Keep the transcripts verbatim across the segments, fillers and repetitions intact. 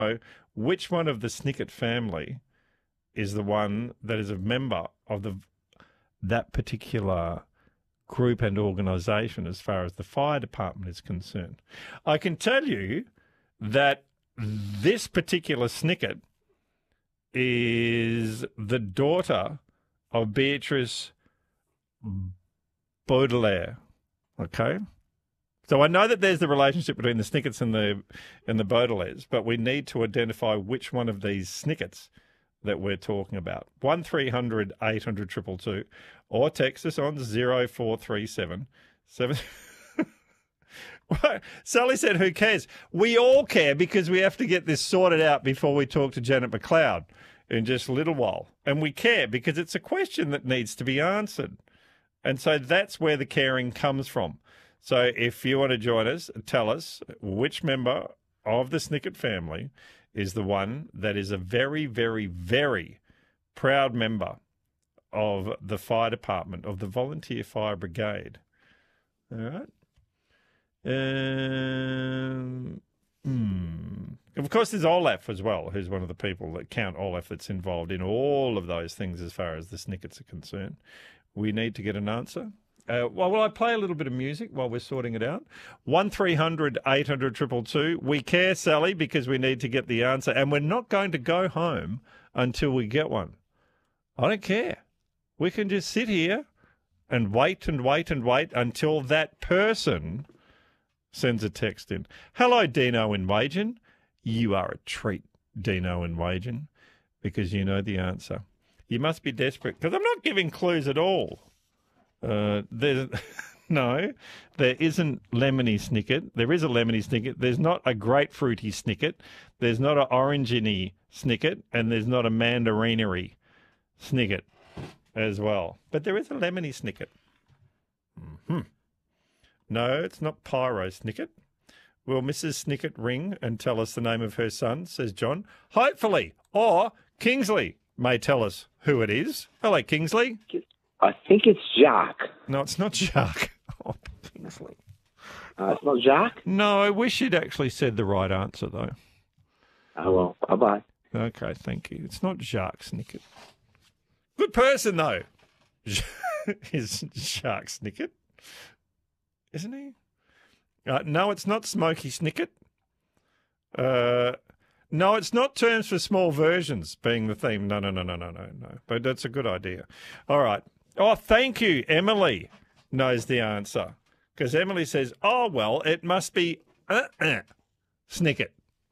know which one of the Snicket family is the one that is a member of the that particular group and organisation as far as the fire department is concerned. I can tell you that this particular Snicket is the daughter of Beatrice Baudelaire. Okay? So I know that there's the relationship between the Snickets and the and the Baudelaires, but we need to identify which one of these Snickets that we're talking about. one three hundred eight hundred two two two or text us on zero four three seven seven. Sally said, who cares? We all care because we have to get this sorted out before we talk to Janet McLeod in just a little while. And we care because it's a question that needs to be answered. And so that's where the caring comes from. So if you want to join us, tell us which member of the Snicket family is the one that is a very, very, very proud member of the fire department, of the Volunteer Fire Brigade. All right? Um, hmm. Of course, there's Olaf as well, who's one of the people that count Olaf that's involved in all of those things as far as the Snickets are concerned. We need to get an answer. Uh, well, will I play a little bit of music while we're sorting it out? one three hundred eight hundred two two two. We care, Sally, because we need to get the answer, and we're not going to go home until we get one. I don't care. We can just sit here and wait and wait and wait until that person sends a text in. Hello, Dino in Wagen. You are a treat, Dino in Wagen, because you know the answer. You must be desperate, because I'm not giving clues at all. Uh, there's no, there isn't lemony Snicket. There is a lemony Snicket. There's not a grapefruity Snicket. There's not an orangey Snicket, and there's not a mandarinery Snicket as well. But there is a lemony Snicket. Mm-hmm. No, it's not Pyro Snicket. Will Missus Snicket ring and tell us the name of her son, says John? Hopefully. Or Kingsley may tell us who it is. Hello, Kingsley. I think it's Jacques. No, it's not Jacques. Oh, Kingsley. Uh, it's not Jacques? No, I wish you'd actually said the right answer, though. Oh, well, bye-bye. Okay, thank you. It's not Jacques Snicket. Good person, though. Is Jacques Snicket? Isn't he? Uh, no, it's not Smoky Snicket. Uh, no, it's not Terms for Small Versions being the theme. No, no, no, no, no, no, no. But that's a good idea. All right. Oh, thank you. Emily knows the answer. Because Emily says, oh, well, it must be uh-uh, Snicket.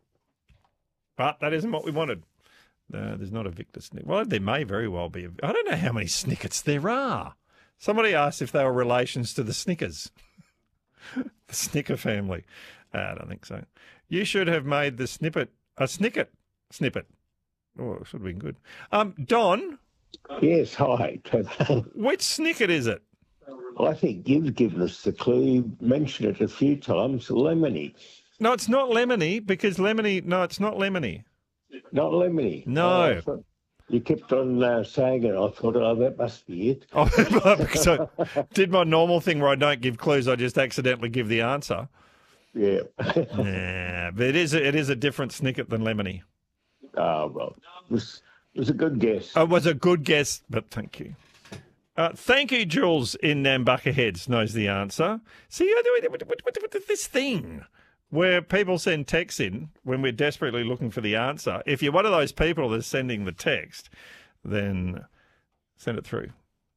But that isn't what we wanted. No, there's not a Victor Snicket. Well, there may very well be. A, I don't know how many Snickets there are. Somebody asked if they were relations to the Snickers. The Snicker family. Uh, I don't think so. You should have made the snippet a Snicket snippet. Oh, it should have been good. Um, Don? Yes, hi. Which Snicket is it? I think you've given us the clue. You mentioned it a few times, lemony. No, it's not lemony because lemony, no, it's not lemony. Not lemony? No. Oh, you kept on uh, saying it. I thought, oh, that must be it. Oh, because I did my normal thing where I don't give clues, I just accidentally give the answer. Yeah. Nah, but it is, a, it is a different Snicket than lemony. Oh, well, it was, it was a good guess. It was a good guess, but thank you. Uh, thank you, Jules in Nambucca Heads knows the answer. See, this thing where people send texts in when we're desperately looking for the answer. If you're one of those people that's sending the text, then send it through.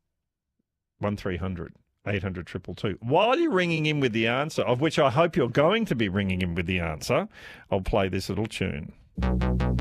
one three hundred eight hundred two two two. While you're ringing in with the answer, of which I hope you're going to be ringing in with the answer, I'll play this little tune.